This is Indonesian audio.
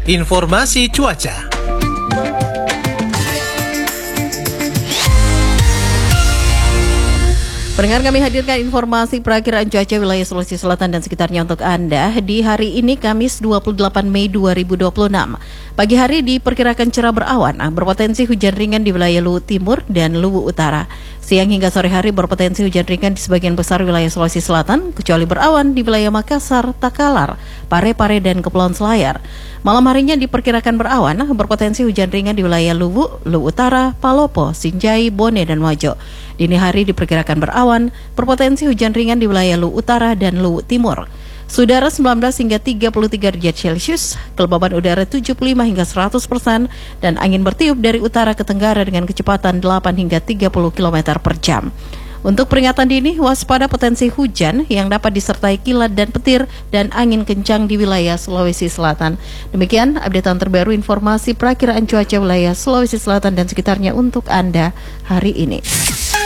informasi cuaca. Pendengar, kami hadirkan informasi perakiraan cuaca wilayah Sulawesi Selatan dan sekitarnya untuk Anda di hari ini Kamis 28 Mei 2026. Pagi hari diperkirakan cerah berawan, berpotensi hujan ringan di wilayah Luwu Timur dan Luwu Utara. Siang hingga sore hari berpotensi hujan ringan di sebagian besar wilayah Sulawesi Selatan, kecuali berawan di wilayah Makassar, Takalar, Pare-Pare, dan Kepulauan Selayar. Malam harinya diperkirakan berawan, berpotensi hujan ringan di wilayah Luwu, Luwu Utara, Palopo, Sinjai, Bone, dan Wajo. Dini hari diperkirakan berawan, berpotensi hujan ringan di wilayah Luwu Utara dan Luwu Timur. Suhu 19 hingga 33 derajat Celcius, kelembaban udara 75 hingga 100%, dan angin bertiup dari utara ke tenggara dengan kecepatan 8 hingga 30 km per jam. Untuk peringatan dini, waspada potensi hujan yang dapat disertai kilat dan petir dan angin kencang di wilayah Sulawesi Selatan. Demikian updatean terbaru informasi perakiraan cuaca wilayah Sulawesi Selatan dan sekitarnya untuk Anda hari ini.